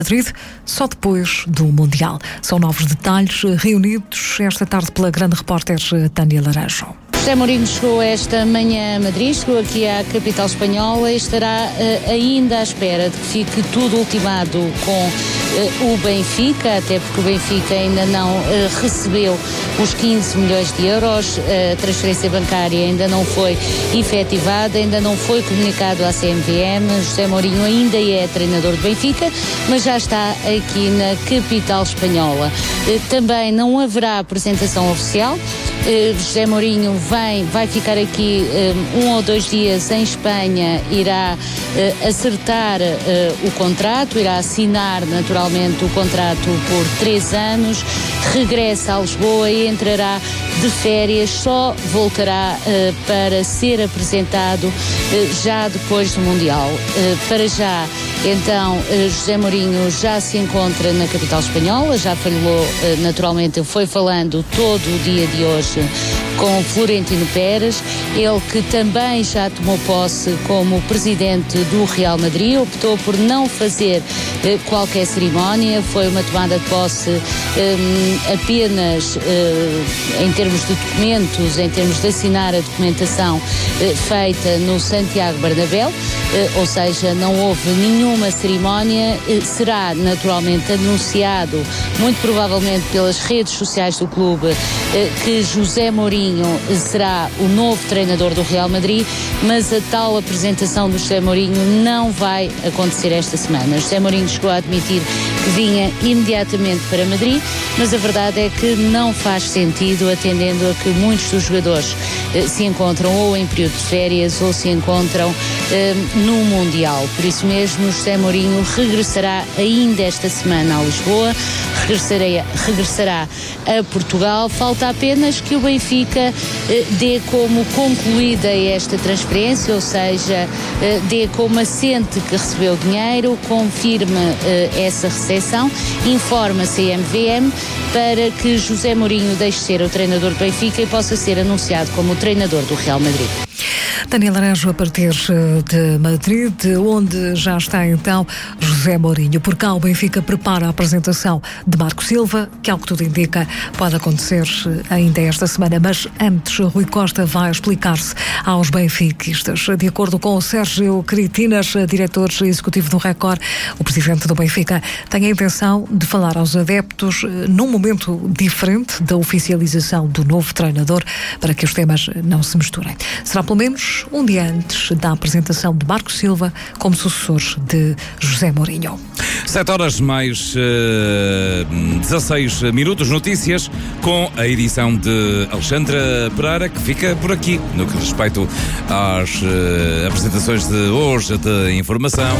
Madrid, só depois do Mundial. São novos detalhes reunidos esta tarde pela grande repórter Tânia Laranjo. José Mourinho chegou esta manhã a Madrid, chegou aqui à capital espanhola e estará ainda à espera de que fique tudo ultimado com o Benfica, até porque o Benfica ainda não recebeu os 15 milhões de euros, a transferência bancária ainda não foi efetivada, ainda não foi comunicado à CMVM. José Mourinho ainda é treinador do Benfica, mas já está aqui na capital espanhola. Também não haverá apresentação oficial. José Mourinho vai ficar aqui 1 ou 2 dias em Espanha, irá acertar o contrato, irá assinar naturalmente o contrato por 3 anos, regressa a Lisboa e entrará de férias, só voltará para ser apresentado já depois do Mundial. Para já, então, José Mourinho já se encontra na capital espanhola, já falou, naturalmente, foi falando todo o dia de hoje com Florentino Pérez, ele que também já tomou posse como presidente do Real Madrid, optou por não fazer qualquer cerimónia, foi uma tomada de posse apenas em termos de documentos, em termos de assinar a documentação feita no Santiago Bernabéu, ou seja, não houve nenhuma cerimónia. Será naturalmente anunciado, muito provavelmente pelas redes sociais do clube, que José Mourinho será o novo treinador do Real Madrid, mas a tal apresentação do José Mourinho não vai acontecer esta semana. José Mourinho chegou a admitir que vinha imediatamente para Madrid, mas a verdade é que não faz sentido, atendendo a que muitos dos jogadores se encontram ou em período de férias ou se encontram no Mundial. Por isso mesmo, José Mourinho regressará ainda esta semana a Lisboa, regressará a Portugal. Falta apenas que o Benfica dê como concluída esta transferência, ou seja, dê como assente que recebeu dinheiro, confirme essa recepção, informe a CMVM para que José Mourinho deixe de ser o treinador do Benfica e possa ser anunciado como o treinador do Real Madrid. Tânia Laranjo a partir de Madrid, onde já está então José Mourinho. Por cá o Benfica prepara a apresentação de Marco Silva, que ao que tudo indica pode acontecer ainda esta semana, mas antes Rui Costa vai explicar-se aos benfiquistas. De acordo com o Sérgio Critinas, diretor executivo do Record, o presidente do Benfica tem a intenção de falar aos adeptos num momento diferente da oficialização do novo treinador, para que os temas não se misturem. Será pelo menos um dia antes da apresentação de Marco Silva como sucessor de José Mourinho. 7h mais 16 minutos, notícias com a edição de Alexandra Pereira, que fica por aqui no que respeita às apresentações de hoje de informação.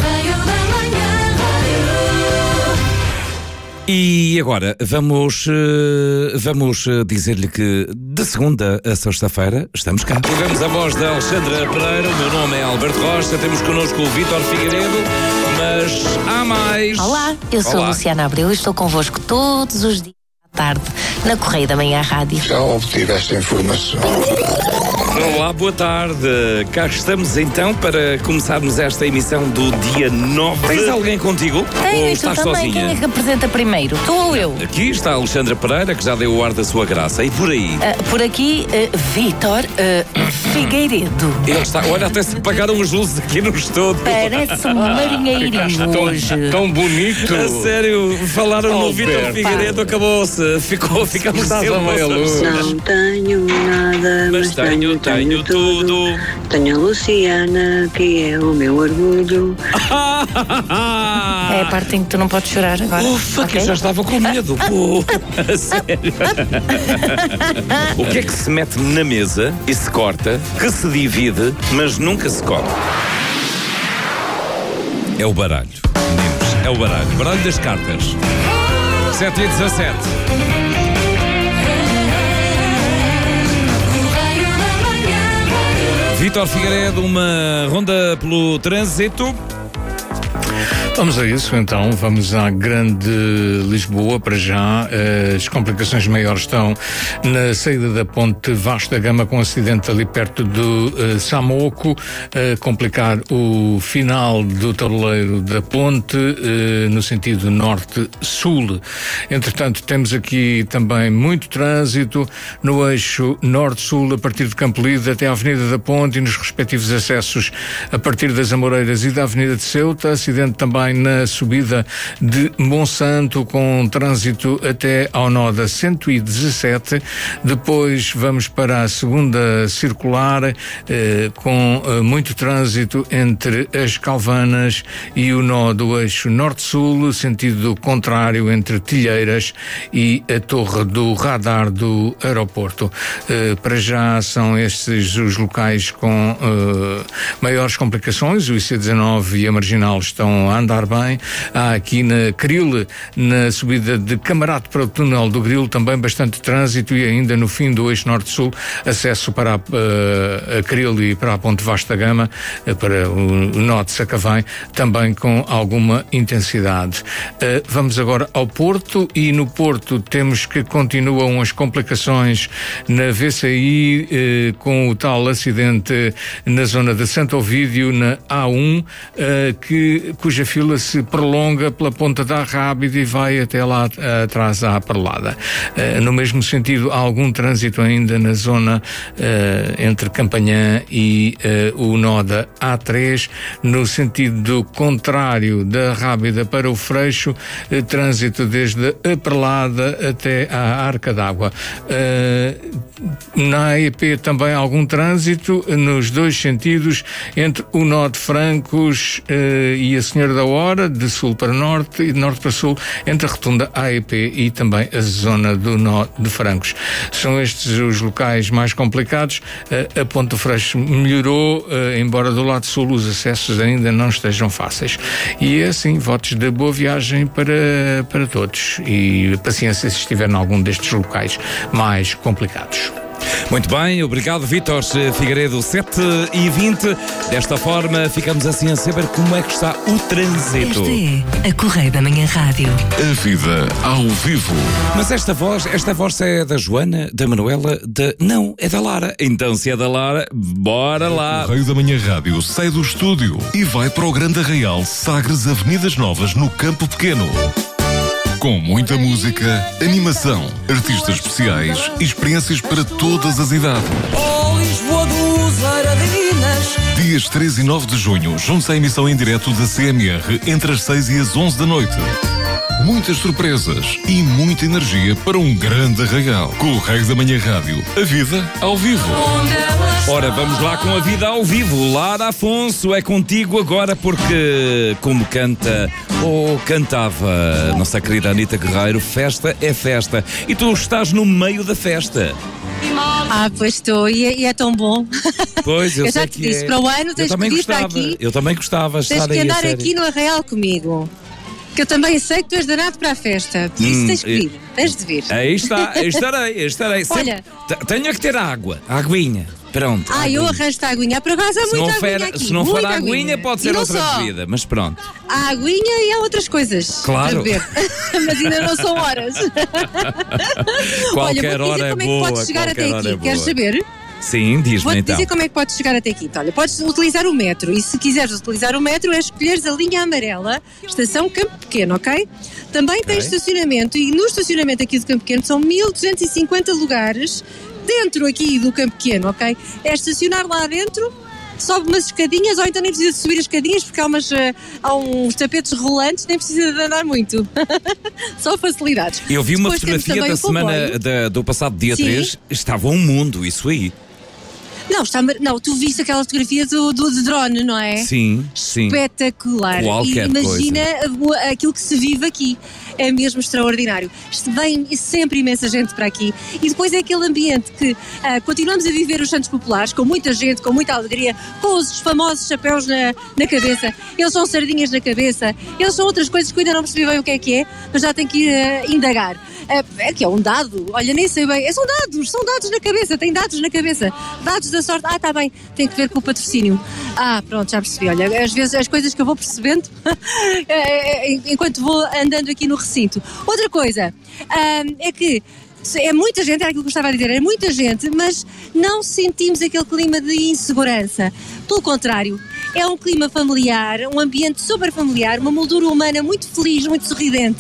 E agora vamos dizer-lhe que de segunda a sexta-feira estamos cá. Tivemos a voz da Alexandra Pereira, o meu nome é Alberto Rocha, temos connosco o Vítor Figueiredo, mas há mais. Olá, eu sou a Luciana Abreu e estou convosco todos os dias à tarde na Correio da Manhã Rádio. Já obtive esta informação. Olá, boa tarde. Cá estamos então para começarmos esta emissão do dia 9. Tens alguém contigo? Tenho, ou e estás tu também. sozinha? Quem é que apresenta primeiro? Tu ou eu? Aqui está a Alexandra Pereira, que já deu o ar da sua graça. E por aí? Por aqui, Vítor Figueiredo. Ele está. Olha, até se apagaram as luzes aqui no estúdio. Parece um marinheirinho hoje. Tão bonito. A sério, falaram no Alberto. Vítor Figueiredo, acabou-se. Ficamos Estás sem a meia luz. Não tenho nada, mas tenho tudo. Tenho a Luciana, que é o meu orgulho. É a parte em que tu não podes chorar agora. Ufa, que ok? eu já estava com medo. Pô, a sério. O que é que se mete na mesa e se corta, que se divide, mas nunca se come? É o baralho, meninos. É o baralho. Baralho das cartas. 7h17. Vítor Figueiredo, uma ronda pelo trânsito. Vamos a isso então, vamos à Grande Lisboa para já. As complicações maiores estão na saída da ponte Vasta Gama, com um acidente ali perto do Samoco, complicar o final do tabuleiro da ponte no sentido norte-sul. Entretanto, temos aqui também muito trânsito no eixo norte-sul, a partir de Campo Lido até à Avenida da Ponte e nos respectivos acessos a partir das Amoreiras e da Avenida de Ceuta. Acidente também na subida de Monsanto, com trânsito até ao nó da 117. Depois vamos para a segunda circular, com muito trânsito entre as Calvanas e o nó do eixo norte-sul, sentido contrário entre Tilheiras e a torre do radar do aeroporto. Para já são estes os locais com maiores complicações. O IC19 e a Marginal estão a andar bem. Há aqui na Cril, na subida de Camarate para o túnel do Grilo, também bastante trânsito, e ainda no fim do eixo norte-sul, acesso para a Cril e para a ponte Vasta Gama, para o nó de Sacavém, também com alguma intensidade. Vamos agora ao Porto, e no Porto temos que continuam as complicações na VCI, com o tal acidente na zona de Santo Ovídio, na A1, cuja fila se prolonga pela ponta da Rábida e vai até lá atrás à Perlada. No mesmo sentido, há algum trânsito ainda na zona entre Campanhã e o nó da A3, no sentido contrário da Rábida para o Freixo, trânsito desde a Perlada até à Arca d'Água. Na AEP também há algum trânsito nos dois sentidos, entre o nó de Francos e a Senhora da Hora, de sul para norte e de norte para sul, entre a rotunda AEP e também a zona do nó de Francos. São estes os locais mais complicados. A Ponte do Freixo melhorou, embora do lado sul os acessos ainda não estejam fáceis. E é assim, votos de boa viagem para todos, e paciência se estiver em algum destes locais mais complicados. Muito bem, obrigado, Vítor Figueiredo, 7h20. Desta forma, ficamos assim a saber como é que está o trânsito. Esta é a Correio da Manhã Rádio. A vida ao vivo. Mas esta voz é da Joana, da Manuela, não, é da Lara. Então, se é da Lara, bora lá. O Correio da Manhã Rádio sai do estúdio e vai para o Grande Arraial, Sagres, Avenidas Novas, no Campo Pequeno. Com muita música, animação, artistas especiais e experiências para todas as idades. Oh, Lisboa dos Aradinas. Dias 3 e 9 de junho, junte-se à emissão em direto da CMR entre as 6 e as 11 da noite. Muitas surpresas e muita energia para um grande arraial. Com o Correio da Manhã Rádio, a vida ao vivo. Ora, vamos lá com a vida ao vivo. Lara Afonso, é contigo agora, porque como canta ou cantava a nossa querida Anita Guerreiro, festa é festa. E tu estás no meio da festa. Pois estou, e é tão bom. Pois, eu já te disse, para o ano tens que vir para aqui. Eu também gostava de estar aí. Tens que andar a aqui no Arraial comigo. Que eu também sei que tu és danado para a festa. Por isso tens que vir, tens de vir. Aí está, estarei. Olha, tenho que ter água, aguinha. Pronto. Eu arranjo-te a aguinha. Por acaso há muita aguinha aqui. Se não for a aguinha, pode ser outra bebida, mas pronto. Há aguinha e há outras coisas. Claro. A beber. Mas ainda não são horas. Qualquer hora é boa. Como é que podes chegar até aqui? Queres saber? Sim, diz-me Vou-te então. dizer como é que podes chegar até aqui. Olha, podes utilizar o metro, e se quiseres utilizar o metro é escolheres a linha amarela, estação Campo Pequeno, ok? Também tem estacionamento, e no estacionamento aqui do Campo Pequeno são 1250 lugares dentro aqui do Campo Pequeno, ok? É estacionar lá dentro, sobe umas escadinhas, ou então nem precisa de subir as escadinhas, porque há uns tapetes rolantes, nem precisa de andar muito. Só facilidades. Eu vi uma fotografia da semana do passado dia 3, estava um mundo, isso aí. Não, tu viste aquela fotografia do drone, não é? Sim. Espetacular. Qualquer imagina aquilo que se vive aqui. É mesmo extraordinário. Vem sempre imensa gente para aqui. E depois é aquele ambiente que continuamos a viver os Santos Populares, com muita gente, com muita alegria, com os famosos chapéus na cabeça. Eles são sardinhas na cabeça. Eles são outras coisas que eu ainda não percebi bem o que é, mas já tenho que ir indagar. que é um dado, olha, nem sei bem, são dados na cabeça, tem dados na cabeça, dados da sorte, está bem, tem que ver com o patrocínio. Pronto, já percebi, olha, às vezes as coisas que eu vou percebendo enquanto vou andando aqui no recinto. Outra coisa, é que é muita gente, era aquilo que eu estava a dizer, é muita gente, mas não sentimos aquele clima de insegurança. Pelo contrário, é um clima familiar, um ambiente super familiar, uma moldura humana muito feliz, muito sorridente.